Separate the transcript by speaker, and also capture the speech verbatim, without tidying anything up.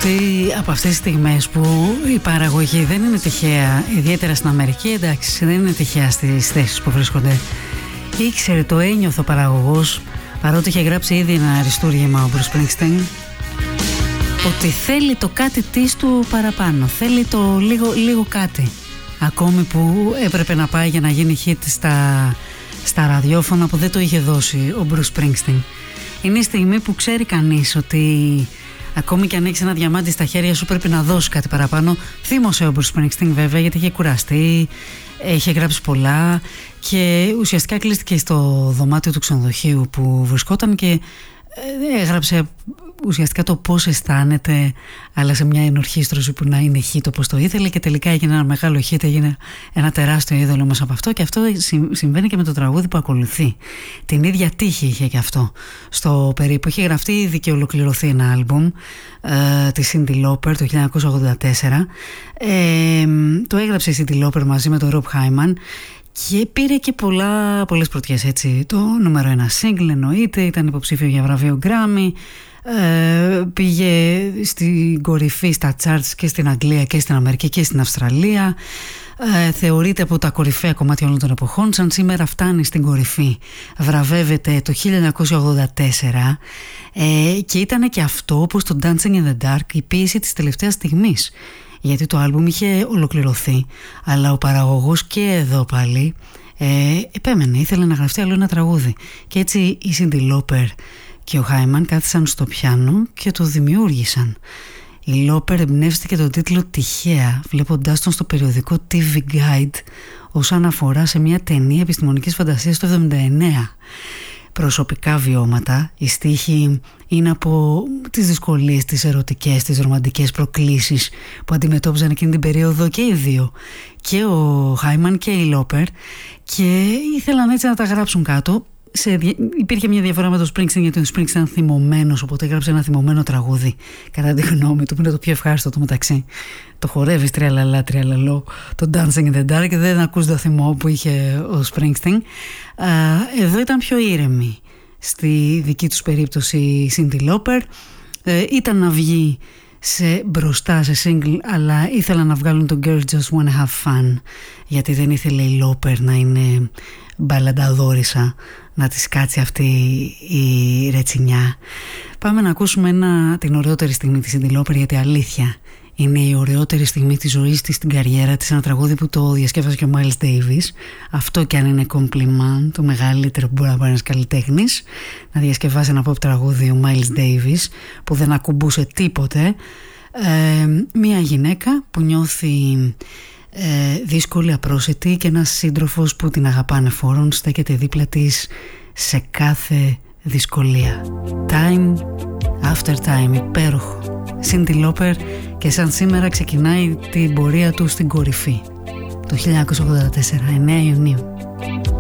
Speaker 1: αυτή από αυτές τις στιγμές που η παραγωγή δεν είναι τυχαία, ιδιαίτερα στην Αμερική, εντάξει, δεν είναι τυχαία στις θέσεις που βρίσκονται. Ήξερε, το ένιωθε ο παραγωγός, παρότι είχε γράψει ήδη ένα αριστούργημα ο Bruce Springsteen, ότι θέλει το κάτι της του παραπάνω, θέλει το λίγο, λίγο κάτι, ακόμη που έπρεπε να πάει για να γίνει hit στα, στα ραδιόφωνα που δεν το είχε δώσει ο Bruce Springsteen. Είναι η στιγμή που ξέρει κανείς ότι ακόμη και αν έχεις ένα διαμάντι στα χέρια σου πρέπει να δώσεις κάτι παραπάνω. Θύμωσε ο Bruce Springsteen βέβαια, γιατί είχε κουραστεί, είχε γράψει πολλά και ουσιαστικά κλείστηκε στο δωμάτιο του ξενοδοχείου που βρισκόταν και έγραψε ουσιαστικά το πώς αισθάνεται, αλλά σε μια ενορχήστρωση που να είναι hit όπως το ήθελε, και τελικά έγινε ένα μεγάλο hit, έγινε ένα τεράστιο είδωλο μέσα από αυτό. Και αυτό συμβαίνει και με το τραγούδι που ακολουθεί. Την ίδια τύχη είχε και αυτό στο περίπου. Είχε γραφτεί ήδη και ολοκληρωθεί ένα άλμπουμ ε, της Cyndi Lauper το χίλια εννιακόσια ογδόντα τέσσερα. ε, το έγραψε η Cyndi Lauper μαζί με τον Rob Hyman και πήρε και πολλά, πολλές πρωτιές, έτσι. Το νούμερο ένα single εννοείται, ήταν υποψήφιο για βραβείο Grammy, ε, πήγε στην κορυφή στα charts και στην Αγγλία και στην Αμερική και στην Αυστραλία, ε, θεωρείται από τα κορυφαία κομμάτια όλων των εποχών. Σαν σήμερα φτάνει στην κορυφή, βραβεύεται το χίλια εννιακόσια ογδόντα τέσσερα, ε, και ήταν και αυτό, όπως το Dancing in the Dark, η ποίηση της τελευταίας στιγμής, γιατί το άλμπουμ είχε ολοκληρωθεί, αλλά ο παραγωγός και εδώ πάλι ε, επέμενε, ήθελε να γραφτεί άλλο ένα τραγούδι. Και έτσι η Cyndi Lauper και ο Hyman κάθισαν στο πιάνο και το δημιούργησαν. Η Lauper εμπνεύστηκε τον τίτλο τυχαία, βλέποντάς τον στο περιοδικό τι βι Guide ως αναφορά σε μια ταινία επιστημονικής φαντασίας το εβδομήντα εννέα. Προσωπικά βιώματα, οι στίχοι είναι από τις δυσκολίες, τις ερωτικές, τις ρομαντικές προκλήσεις που αντιμετώπιζαν εκείνη την περίοδο και οι δύο, και ο Hyman και η Lauper, και ήθελαν έτσι να τα γράψουν κάτω. Σε, υπήρχε μια διαφορά με τον Springsteen, γιατί ο Springsteen ήταν θυμωμένος, οπότε έγραψε ένα θυμωμένο τραγούδι, κατά τη γνώμη του, που είναι το πιο ευχάριστο το μεταξύ. Το χορεύεις τριαλαλά τριαλαλό, το Dancing in the Dark, και δεν ακούς το θυμό που είχε ο Springsteen. Εδώ ήταν πιο ήρεμη στη δική τους περίπτωση η Cyndi Lauper. ε, ήταν να βγει σε μπροστά σε single, αλλά ήθελαν να βγάλουν το Girls Just Wanna Have Fun, γιατί δεν ήθελε η Lauper να είναι μπαλανταδόρισα, να της κάτσει αυτή η ρετσινιά. Πάμε να ακούσουμε ένα, την ωραιότερη στιγμή της Cyndi Lauper, γιατί αλήθεια είναι η ωραιότερη στιγμή της ζωής της, στην καριέρα της, ένα τραγούδι που το διασκεύασε και ο Miles Davis. Αυτό κι αν είναι compliment, το μεγαλύτερο που μπορεί να πάρει ένας καλλιτέχνης, να διασκευάσει ένα pop τραγούδι ο Miles Davis που δεν ακουμπούσε τίποτε. ε, Μια γυναίκα που νιώθει ε, δύσκολη, απρόσιτη, και ένας σύντροφος που την αγαπάνε φόρον στέκεται δίπλα της σε κάθε δυσκολία. Time after time, υπέροχο. Cyndi Lauper, και σαν σήμερα ξεκινάει την πορεία του στην κορυφή το χίλια εννιακόσια ογδόντα τέσσερα, εννέα Ιουνίου.